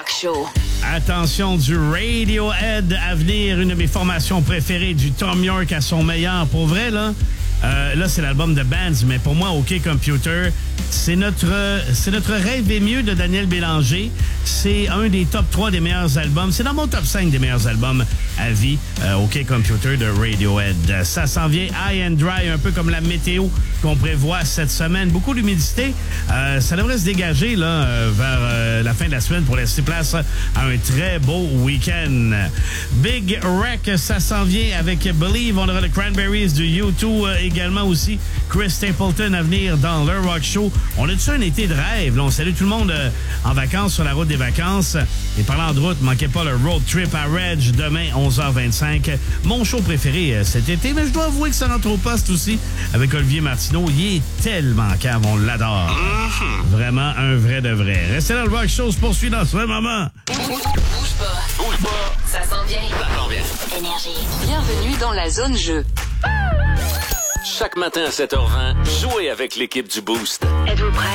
Rock Show. Attention, du Radiohead à venir, une de mes formations préférées, du Thom Yorke à son meilleur. Pour vrai, là, c'est l'album de Bands, mais pour moi, OK Computer, c'est notre Rêve et mieux de Daniel Bélanger. C'est un des top 3 des meilleurs albums. C'est dans mon top 5 des meilleurs albums à vie, OK Computer de Radiohead. Ça s'en vient high and dry, un peu comme la météo qu'on prévoit cette semaine. Beaucoup d'humidité. Ça devrait se dégager là vers la fin de la semaine pour laisser place à un très beau week-end. Big Wreck, ça s'en vient avec Believe. On aura le Cranberries du U2 également aussi. Chris Stapleton à venir dans le Rock Show. On a-tu un été de rêve? Là, on salue tout le monde en vacances sur la route des vacances. Et parlant de route, manquez pas le Road Trip à Reg demain 11h25. Mon show préféré cet été, mais je dois avouer que ça rentre au poste aussi avec Olivier Martineau. Il est tellement cave, on l'adore. Vraiment un vrai de vrai. Restez là, le Rock Show se poursuit dans ce moment. Bouge pas. Ça s'en vient. Énergie. Bienvenue dans la zone jeu. Chaque matin à 7h20, jouez avec l'équipe du Boost. Êtes-vous prêts?